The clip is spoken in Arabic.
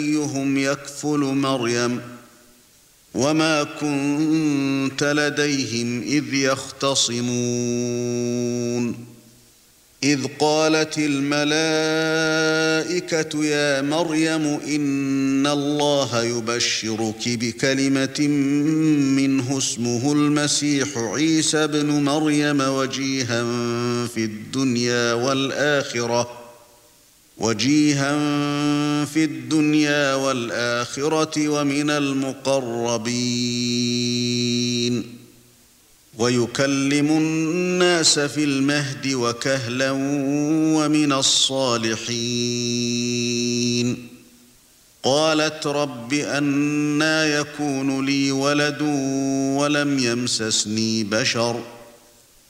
أيهم يكفل مريم وما كنت لديهم إذ يختصمون إذ قالت الملائكة يا مريم إن الله يبشرك بكلمة منه اسمه المسيح عيسى ابن مريم وجيها في الدنيا والآخرة ومن المقربين ويكلم الناس في المهد وكهلا ومن الصالحين قالت رب أنى يكون لي ولد ولم يمسسني بشر